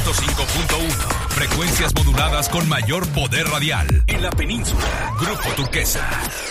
105.1. Frecuencias moduladas con mayor poder radial. En la península. Grupo Turquesa.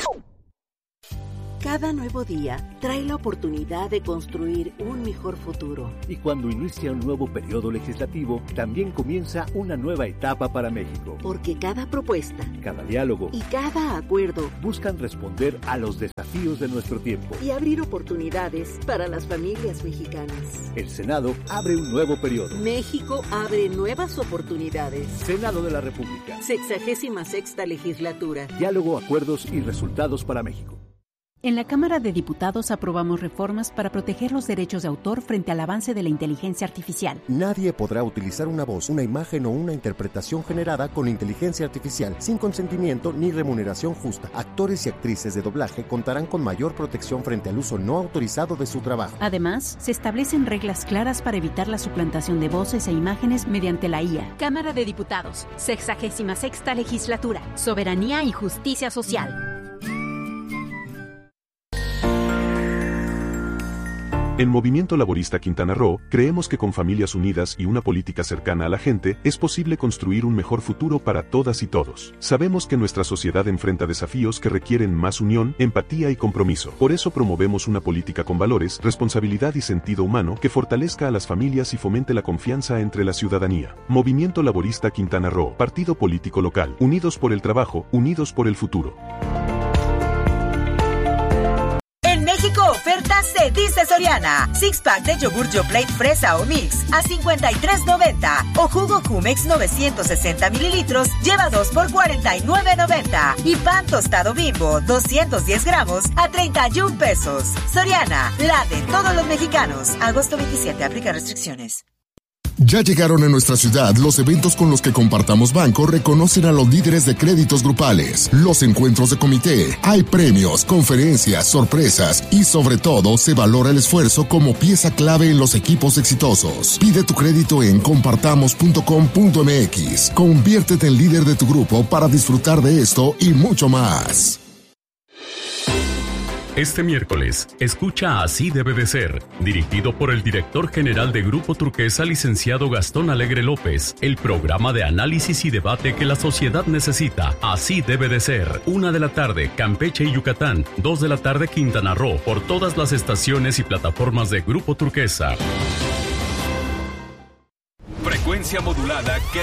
Cada nuevo día trae la oportunidad de construir un mejor futuro. Y cuando inicia un nuevo periodo legislativo, también comienza una nueva etapa para México. Porque cada propuesta, cada diálogo y cada acuerdo buscan responder a los desafíos de nuestro tiempo y abrir oportunidades para las familias mexicanas. El Senado abre un nuevo periodo. México abre nuevas oportunidades. Senado de la República. 66ª legislatura. Diálogo, acuerdos y resultados para México. En la Cámara de Diputados aprobamos reformas para proteger los derechos de autor frente al avance de la inteligencia artificial. Nadie podrá utilizar una voz, una imagen o una interpretación generada con inteligencia artificial sin consentimiento ni remuneración justa. Actores y actrices de doblaje contarán con mayor protección frente al uso no autorizado de su trabajo. Además, se establecen reglas claras para evitar la suplantación de voces e imágenes mediante la IA. Cámara de Diputados, 66ª legislatura. Soberanía y justicia social. En Movimiento Laborista Quintana Roo, creemos que con familias unidas y una política cercana a la gente, es posible construir un mejor futuro para todas y todos. Sabemos que nuestra sociedad enfrenta desafíos que requieren más unión, empatía y compromiso. Por eso promovemos una política con valores, responsabilidad y sentido humano que fortalezca a las familias y fomente la confianza entre la ciudadanía. Movimiento Laborista Quintana Roo, partido político local, unidos por el trabajo, unidos por el futuro. Ofertas se dice Soriana. 6-pack de yogur Yoplait fresa o mix a $53.90. O jugo Jumex 960 mililitros lleva 2 por $49.90. Y pan tostado Bimbo 210 gramos a 31 pesos. Soriana, la de todos los mexicanos. Agosto 27, aplica restricciones. Ya llegaron a nuestra ciudad los eventos con los que Compartamos Banco reconocen a los líderes de créditos grupales, los encuentros de comité, hay premios, conferencias, sorpresas y sobre todo se valora el esfuerzo como pieza clave en los equipos exitosos. Pide tu crédito en compartamos.com.mx. Conviértete en líder de tu grupo para disfrutar de esto y mucho más. Este miércoles, escucha Así debe de ser, dirigido por el director general de Grupo Turquesa, licenciado Gastón Alegre López, el programa de análisis y debate que la sociedad necesita. Así debe de ser. 1 de la tarde, Campeche y Yucatán. 2 de la tarde, Quintana Roo, por todas las estaciones y plataformas de Grupo Turquesa. Frecuencia modulada que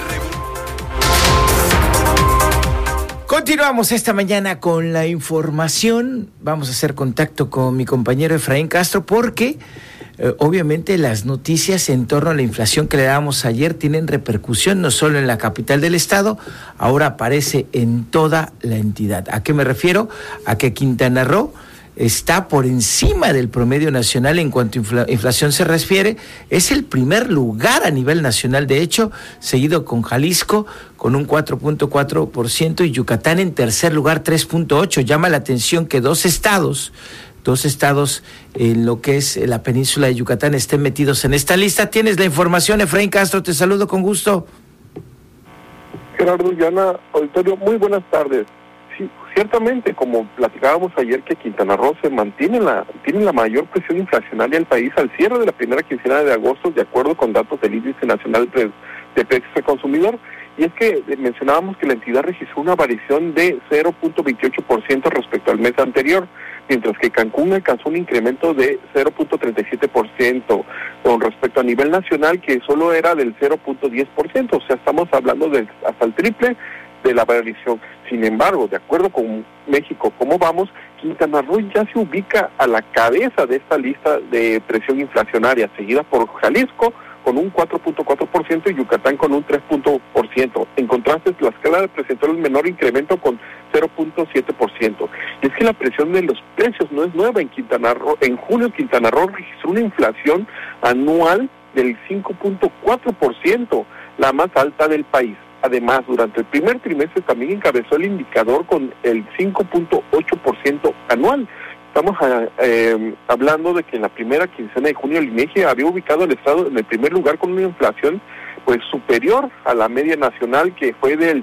Continuamos esta mañana con la información. Vamos a hacer contacto con mi compañero Efraín Castro porque obviamente las noticias en torno a la inflación que le dábamos ayer tienen repercusión no solo en la capital del estado, ahora aparece en toda la entidad. ¿A qué me refiero? A que Quintana Roo está por encima del promedio nacional en cuanto a inflación se refiere. Es el primer lugar a nivel nacional, de hecho, seguido con Jalisco con un 4.4% y Yucatán en tercer lugar, 3.8%. Llama la atención que dos estados en lo que es la península de Yucatán estén metidos en esta lista. Tienes la información, Efraín Castro, te saludo con gusto. Gerardo, Yana, auditorio, muy buenas tardes. Sí, ciertamente, como platicábamos ayer, que Quintana Roo se tiene la mayor presión inflacionaria del país al cierre de la primera quincena de agosto, de acuerdo con datos del Índice Nacional de Precios al Consumidor. Y es que mencionábamos que la entidad registró una variación de 0.28% respecto al mes anterior, mientras que Cancún alcanzó un incremento de 0.37% con respecto a nivel nacional, que solo era del 0.10%. O sea, estamos hablando de hasta el triple de la variación. Sin embargo, de acuerdo con México, ¿cómo vamos? Quintana Roo ya se ubica a la cabeza de esta lista de presión inflacionaria, seguida por Jalisco con un 4.4% y Yucatán con un 3%. En contraste, Tlaxcala presentó el menor incremento con 0.7%. Y es que la presión de los precios no es nueva en Quintana Roo. En junio, Quintana Roo registró una inflación anual del 5.4%, la más alta del país. Además, durante el primer trimestre también encabezó el indicador con el 5.8% anual. Estamos hablando de que en la primera quincena de junio el INEGI había ubicado al estado en el primer lugar con una inflación pues superior a la media nacional, que fue del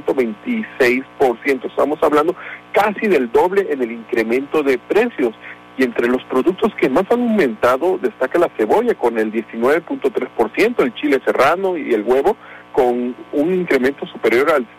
3.26%. Estamos hablando casi del doble en el incremento de precios. Y entre los productos que más han aumentado destaca la cebolla con el 19.3%, el chile serrano y el huevo con un incremento superior al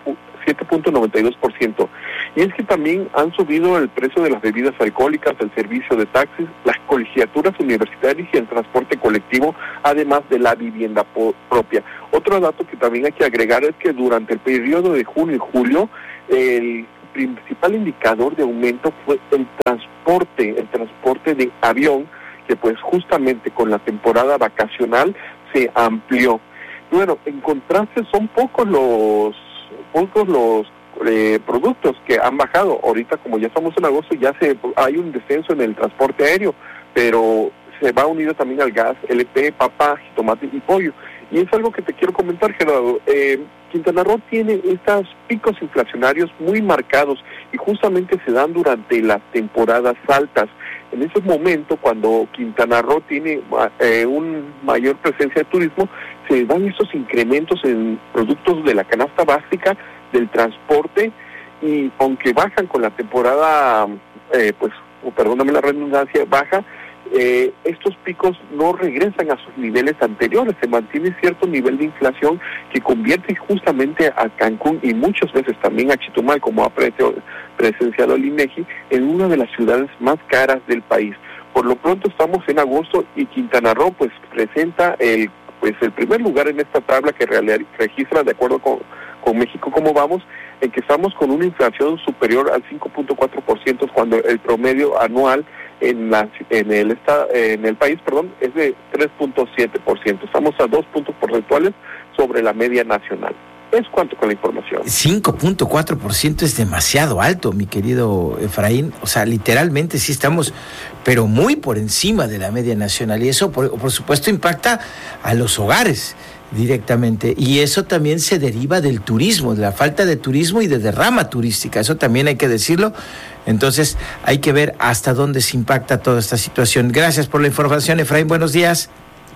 7.92%. Y es que también han subido el precio de las bebidas alcohólicas, el servicio de taxis, las colegiaturas universitarias y el transporte colectivo, además de la vivienda propia. Otro dato que también hay que agregar es que durante el periodo de junio y julio, el principal indicador de aumento fue el transporte de avión, que pues justamente con la temporada vacacional se amplió. Bueno, en contraste son pocos los productos que han bajado. Ahorita, como ya estamos en agosto, hay un descenso en el transporte aéreo, pero se va unido también al gas, LP, papa, tomate y pollo. Y es algo que te quiero comentar, Gerardo. Quintana Roo tiene estos picos inflacionarios muy marcados y justamente se dan durante las temporadas altas. En esos momentos, cuando Quintana Roo tiene una mayor presencia de turismo, se dan esos incrementos en productos de la canasta básica, del transporte, y aunque bajan con la temporada, perdóname la redundancia, baja, estos picos no regresan a sus niveles anteriores, se mantiene cierto nivel de inflación que convierte justamente a Cancún y muchas veces también a Chetumal, como ha presenciado el INEGI, en una de las ciudades más caras del país. Por lo pronto estamos en agosto y Quintana Roo pues presenta el primer lugar en esta tabla que registra, de acuerdo con México Cómo Vamos, en que estamos con una inflación superior al 5.4%, cuando el promedio anual en el país, es de 3.7%. Estamos a 2 puntos porcentuales sobre la media nacional. Es cuanto con la información. 5.4% es demasiado alto, mi querido Efraín. O sea, literalmente sí estamos, pero muy por encima de la media nacional. Y eso, por supuesto, impacta a los hogares directamente. Y eso también se deriva del turismo, de la falta de turismo y de derrama turística. Eso también hay que decirlo. Entonces, hay que ver hasta dónde se impacta toda esta situación. Gracias por la información, Efraín. Buenos días.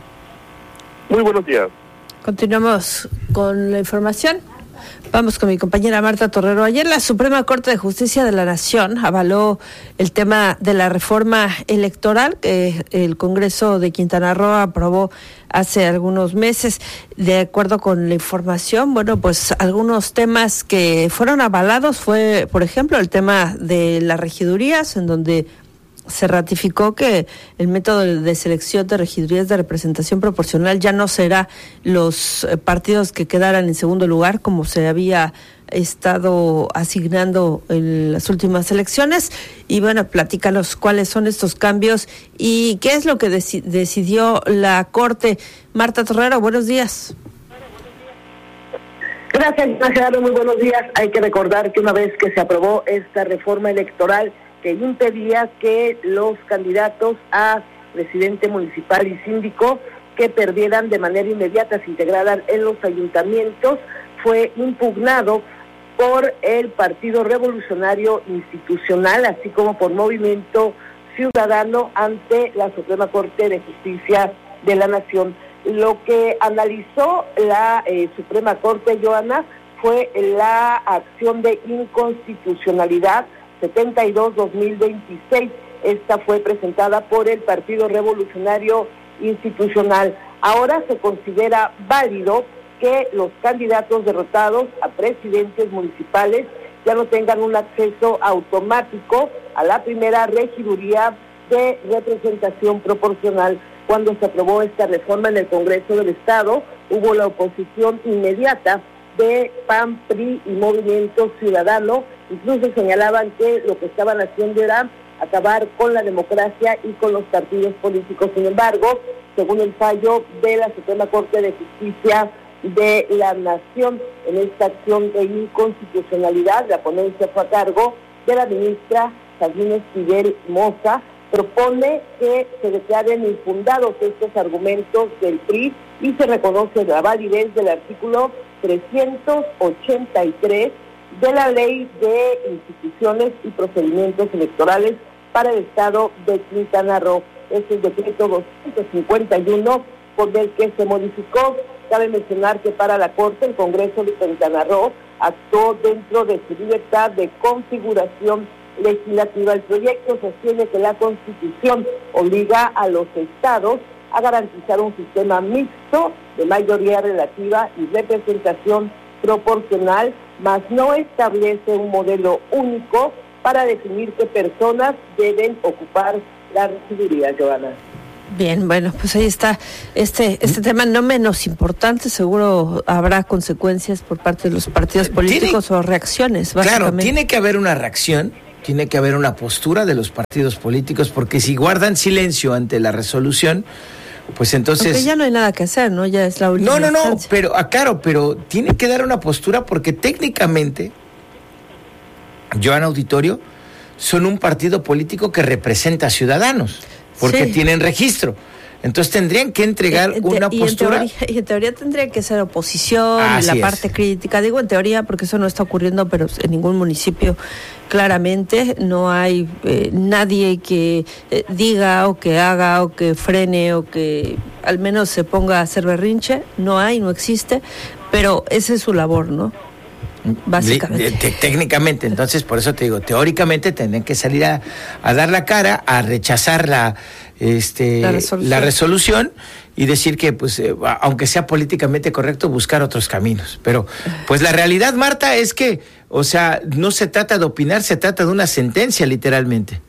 Muy buenos días. Continuamos con la información. Vamos con mi compañera Marta Torrero. Ayer la Suprema Corte de Justicia de la Nación avaló el tema de la reforma electoral que el Congreso de Quintana Roo aprobó hace algunos meses. De acuerdo con la información, pues algunos temas que fueron avalados fue, por ejemplo, el tema de las regidurías, en donde se ratificó que el método de selección de regidurías de representación proporcional ya no será los partidos que quedaran en segundo lugar, como se había estado asignando en las últimas elecciones. Y platícanos cuáles son estos cambios y qué es lo que decidió la Corte. Marta Torrero, buenos días. Gracias, Gerardo, muy buenos días. Hay que recordar que una vez que se aprobó esta reforma electoral que impedía que los candidatos a presidente municipal y síndico que perdieran de manera inmediata se integraran en los ayuntamientos, fue impugnado por el Partido Revolucionario Institucional, así como por Movimiento Ciudadano, ante la Suprema Corte de Justicia de la Nación. Lo que analizó la Suprema Corte, Joana, fue la acción de inconstitucionalidad 72-2026. Esta fue presentada por el Partido Revolucionario Institucional. Ahora se considera válido que los candidatos derrotados a presidentes municipales ya no tengan un acceso automático a la primera regiduría de representación proporcional. Cuando se aprobó esta reforma en el Congreso del Estado, hubo la oposición inmediata de PAN, PRI y Movimiento Ciudadano. Incluso señalaban que lo que estaban haciendo era acabar con la democracia y con los partidos políticos. Sin embargo, según el fallo de la Suprema Corte de Justicia de la Nación, en esta acción de inconstitucionalidad, la ponencia fue a cargo de la ministra Jazmín Esquivel Moza, propone que se declaren infundados estos argumentos del PRI y se reconoce la validez del artículo 383 de la Ley de Instituciones y Procedimientos Electorales para el Estado de Quintana Roo. Es el decreto 251 por el que se modificó. Cabe mencionar que para la Corte el Congreso de Quintana Roo actuó dentro de su libertad de configuración legislativa. El proyecto sostiene que la Constitución obliga a los estados a garantizar un sistema mixto de mayoría relativa y representación proporcional, mas no establece un modelo único para definir qué personas deben ocupar la regiduría, Joana. Bien, bueno, pues ahí está este tema no menos importante. Seguro habrá consecuencias por parte de los partidos políticos o reacciones, básicamente. Claro, tiene que haber una reacción, tiene que haber una postura de los partidos políticos, porque si guardan silencio ante la resolución, pues entonces... Porque ya no hay nada que hacer, ¿no? Ya es la última instancia. Pero, claro, pero tiene que dar una postura porque técnicamente, Joana Auditorio, son un partido político que representa a ciudadanos, porque tienen registro. Entonces tendrían que entregar una postura. En teoría tendría que ser oposición, la parte crítica. Digo en teoría porque eso no está ocurriendo, pero en ningún municipio claramente no hay nadie que diga o que haga o que frene o que al menos se ponga a hacer berrinche. No hay, no existe, pero esa es su labor, ¿no? Básicamente. Técnicamente, entonces por eso te digo, teóricamente tendrían que salir a dar la cara, a rechazar la resolución y decir que, pues, aunque sea políticamente correcto, buscar otros caminos. Pero, pues la realidad, Marta, es que, o sea, no se trata de opinar, se trata de una sentencia, literalmente.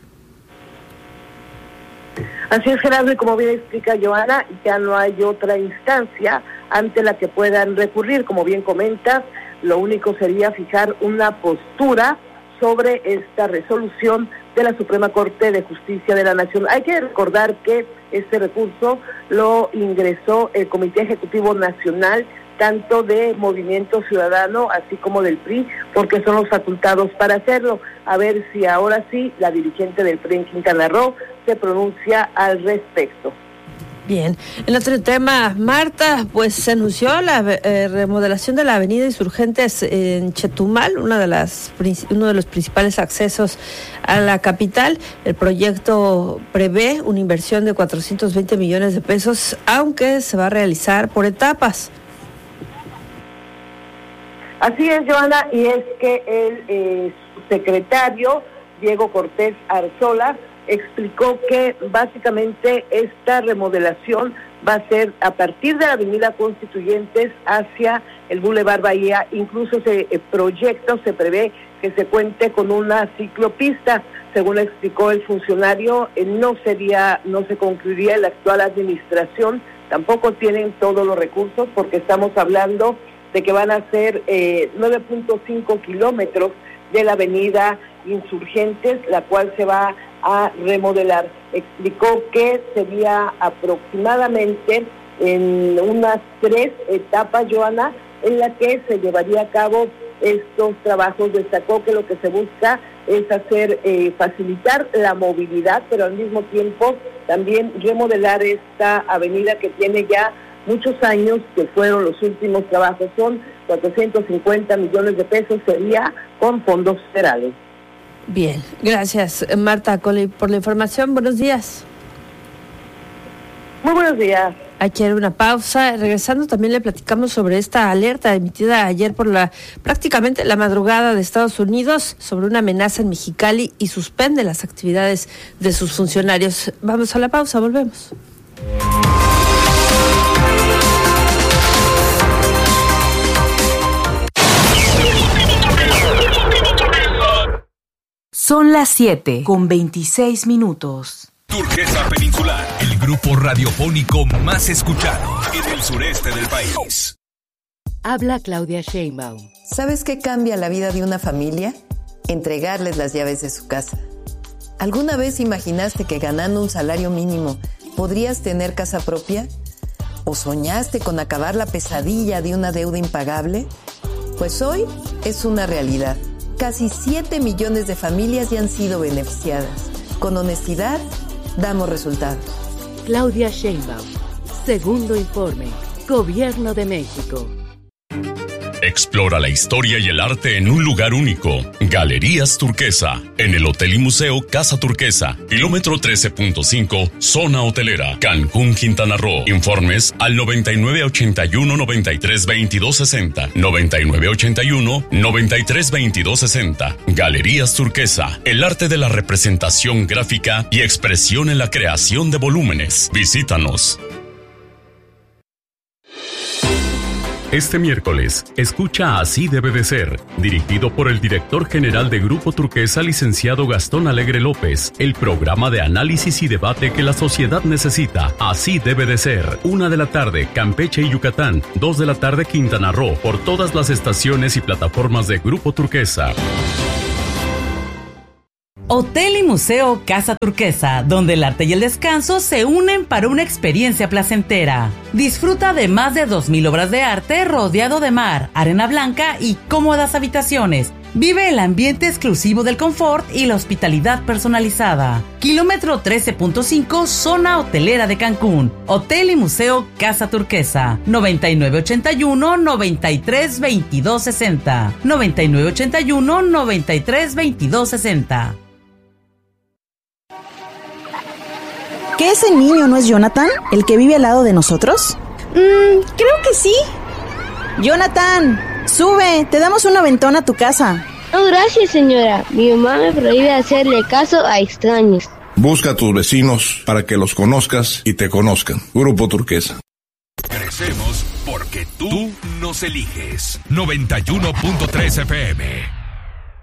Así es, Gerardo, y como bien explica Joana, ya no hay otra instancia ante la que puedan recurrir. Como bien comentas, lo único sería fijar una postura sobre esta resolución de la Suprema Corte de Justicia de la Nación. Hay que recordar que este recurso lo ingresó el Comité Ejecutivo Nacional, tanto de Movimiento Ciudadano, así como del PRI, porque son los facultados para hacerlo. A ver si ahora sí la dirigente del PRI en Quintana Roo se pronuncia al respecto. Bien, en otro tema, Marta, pues se anunció la remodelación de la avenida Insurgentes en Chetumal, uno de los principales accesos a la capital. El proyecto prevé una inversión de 420 millones de pesos, aunque se va a realizar por etapas. Así es, Joana, y es que el secretario Diego Cortés Arzola explicó que básicamente esta remodelación va a ser a partir de la avenida Constituyentes hacia el Boulevard Bahía. Incluso se prevé que se cuente con una ciclopista. Según explicó el funcionario, no se concluiría en la actual administración, tampoco tienen todos los recursos, porque estamos hablando de que van a ser 9.5 kilómetros de la avenida Insurgentes, la cual se va a remodelar. Explicó que sería aproximadamente en unas 3 etapas, Joana, en la que se llevaría a cabo estos trabajos. Destacó que lo que se busca es facilitar la movilidad, pero al mismo tiempo también remodelar esta avenida que tiene ya muchos años, que fueron los últimos trabajos. Son 450 millones de pesos, sería con fondos federales. Bien, gracias Marta por la información. Buenos días. Muy buenos días. Hay que hacer una pausa. Regresando también le platicamos sobre esta alerta emitida ayer por prácticamente la madrugada de Estados Unidos sobre una amenaza en Mexicali y suspende las actividades de sus funcionarios. Vamos a la pausa, volvemos. Son las 7:26. Turquesa Peninsular, el grupo radiofónico más escuchado en el sureste del país. Habla Claudia Sheinbaum. ¿Sabes qué cambia la vida de una familia? Entregarles las llaves de su casa. ¿Alguna vez imaginaste que ganando un salario mínimo podrías tener casa propia? ¿O soñaste con acabar la pesadilla de una deuda impagable? Pues hoy es una realidad. Casi 7 millones de familias ya han sido beneficiadas. Con honestidad, damos resultados. Claudia Sheinbaum. Segundo informe. Gobierno de México. Explora la historia y el arte en un lugar único. Galerías Turquesa, en el Hotel y Museo Casa Turquesa, kilómetro 13.5, zona hotelera, Cancún, Quintana Roo. Informes al 9981-932260, 9981-932260. Galerías Turquesa, el arte de la representación gráfica y expresión en la creación de volúmenes. Visítanos. Este miércoles, escucha Así debe de ser, dirigido por el director general de Grupo Turquesa, licenciado Gastón Alegre López, el programa de análisis y debate que la sociedad necesita. Así debe de ser. 1 de la tarde, Campeche y Yucatán. 2 de la tarde, Quintana Roo, por todas las estaciones y plataformas de Grupo Turquesa. Hotel y Museo Casa Turquesa, donde el arte y el descanso se unen para una experiencia placentera. Disfruta de más de 2,000 obras de arte rodeado de mar, arena blanca y cómodas habitaciones. Vive el ambiente exclusivo del confort y la hospitalidad personalizada. Kilómetro 13.5, zona hotelera de Cancún. Hotel y Museo Casa Turquesa. 9981-932260. 9981-932260. ¿Que ese niño no es Jonathan, el que vive al lado de nosotros? Creo que sí. Jonathan, sube, te damos un aventón a tu casa. No, gracias, señora. Mi mamá me prohíbe hacerle caso a extraños. Busca a tus vecinos para que los conozcas y te conozcan. Grupo Turquesa. Crecemos porque tú nos eliges. 91.3 FM.